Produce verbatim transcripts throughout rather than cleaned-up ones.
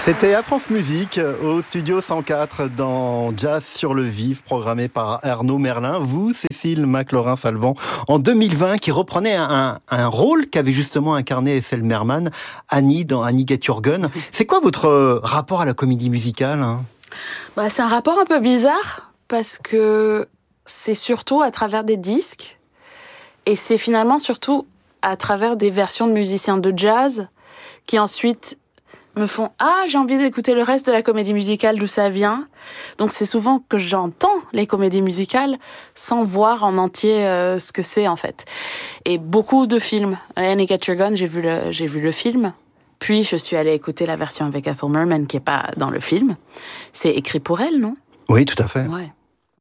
C'était à France Musique, au studio cent quatre, dans Jazz sur le Vif, programmé par Arnaud Merlin. Vous, Cécile McLaurin-Salvant, en deux mille vingt, qui reprenait un, un rôle qu'avait justement incarné Ethel Merman, Annie, dans Annie Get Your Gun. C'est quoi votre rapport à la comédie musicale, hein ? Bah, c'est un rapport un peu bizarre, parce que c'est surtout à travers des disques, et c'est finalement surtout à travers des versions de musiciens de jazz, qui ensuite me font « Ah, j'ai envie d'écouter le reste de la comédie musicale, d'où ça vient ?» Donc c'est souvent que j'entends les comédies musicales sans voir en entier euh, ce que c'est en fait. Et beaucoup de films. Annie Get Your Gun, j'ai vu le, j'ai vu le film. Puis je suis allée écouter la version avec Ethel Merman qui n'est pas dans le film. C'est écrit pour elle, non ? Oui, tout à fait. Ouais.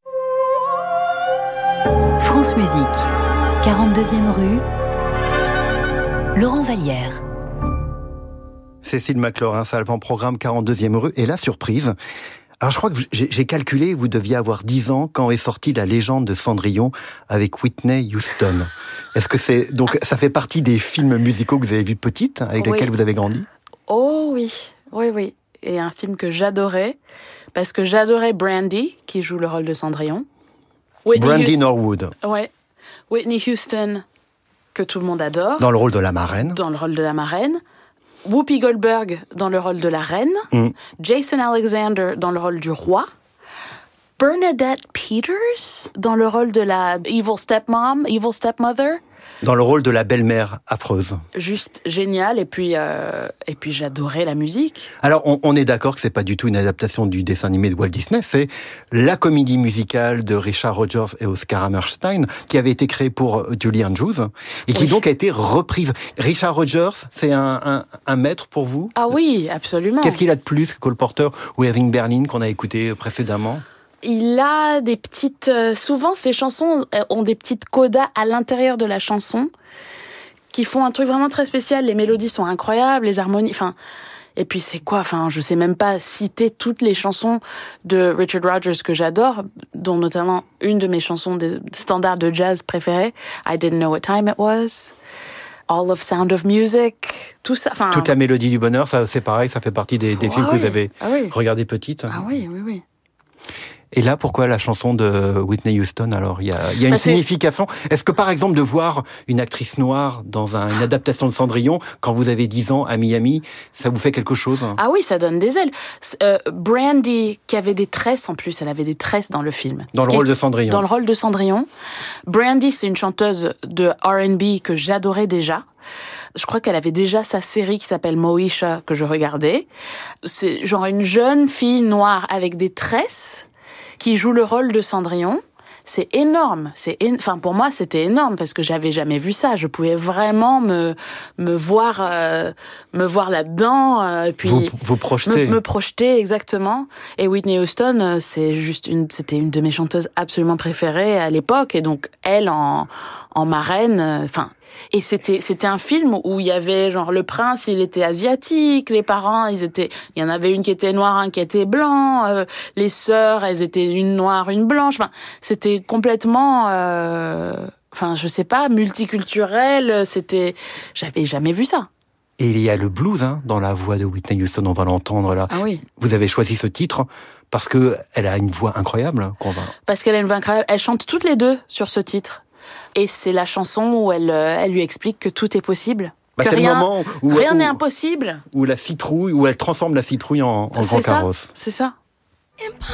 France Musique, quarante-deuxième rue, Laurent Vallière. Cécile McLaurin-Salvant, programme quarante-deuxième rue. Et la surprise, alors je crois que j'ai, j'ai calculé, vous deviez avoir dix ans quand est sortie La légende de Cendrillon avec Whitney Houston. Est-ce que c'est, donc ça fait partie des films musicaux que vous avez vus petite, avec Oui. lesquels vous avez grandi ? Oh oui, oui, oui. Et un film que j'adorais, parce que j'adorais Brandy, qui joue le rôle de Cendrillon. Whitney Brandy Houston. Norwood. Ouais. Whitney Houston, que tout le monde adore. Dans le rôle de la marraine. Dans le rôle de la marraine. Whoopi Goldberg dans le rôle de la reine. Mm. Jason Alexander dans le rôle du roi. Bernadette Peters dans le rôle de la evil stepmom, evil stepmother. Dans le rôle de la belle-mère affreuse. Juste génial. Et puis, euh, et puis j'adorais la musique. Alors, on, on est d'accord que c'est pas du tout une adaptation du dessin animé de Walt Disney. C'est la comédie musicale de Richard Rodgers et Oscar Hammerstein, qui avait été créée pour Julie Andrews, et qui oui. donc a été reprise. Richard Rodgers, c'est un, un, un maître pour vous ? Ah oui, absolument. Qu'est-ce qu'il a de plus que Cole Porter ou Irving Berlin, qu'on a écouté précédemment ? Il a des petites... Euh, souvent, ces chansons ont des petites codas à l'intérieur de la chanson qui font un truc vraiment très spécial. Les mélodies sont incroyables, les harmonies... Enfin, et puis c'est quoi ? Enfin, je sais même pas citer toutes les chansons de Richard Rodgers que j'adore, dont notamment une de mes chansons de standards de jazz préférées, I Didn't Know What Time It Was... All of Sound of Music, tout ça. Enfin, toute la mélodie du bonheur, ça, c'est pareil, ça fait partie des, des oh, films ah que oui. vous avez ah oui. regardés petite. Ah oui, oui, oui. Et là, pourquoi la chanson de Whitney Houston, alors ? Il y a, il y a une bah, signification. Est-ce que, par exemple, de voir une actrice noire dans un, une adaptation de Cendrillon, quand vous avez dix ans, à Miami, ça vous fait quelque chose ? Ah oui, ça donne des ailes. Euh, Brandy, qui avait des tresses en plus, elle avait des tresses dans le film. Dans le rôle de Cendrillon. Dans le rôle de Cendrillon. Brandy, c'est une chanteuse de R and B que j'adorais déjà. Je crois qu'elle avait déjà sa série qui s'appelle Moesha, que je regardais. C'est genre une jeune fille noire avec des tresses qui joue le rôle de Cendrillon. C'est énorme. C'est é... Enfin, pour moi, c'était énorme parce que j'avais jamais vu ça. Je pouvais vraiment me, me voir, euh, me voir là-dedans. Euh, et puis vous, vous projeter. Me, me projeter, exactement. Et Whitney Houston, c'est juste une, c'était une de mes chanteuses absolument préférées à l'époque. Et donc, elle, en, en marraine, enfin, euh, et c'était, c'était un film où il y avait, genre, le prince, il était asiatique, les parents, ils étaient, il y en avait une qui était noire, un qui était blanc, euh, les sœurs, elles étaient une noire, une blanche, enfin, c'était complètement, euh, enfin, je sais pas, multiculturel, c'était, j'avais jamais vu ça. Et il y a le blues, hein, dans la voix de Whitney Houston, on va l'entendre là. Ah oui. Vous avez choisi ce titre parce que elle a une voix incroyable, qu'on va... Parce qu'elle a une voix incroyable, elles chantent toutes les deux sur ce titre. Et c'est la chanson où elle, elle lui explique que tout est possible. Bah, que c'est rien, le moment où, rien où, n'est impossible. Où la citrouille, où elle transforme la citrouille en, en grand ça, carrosse. C'est ça.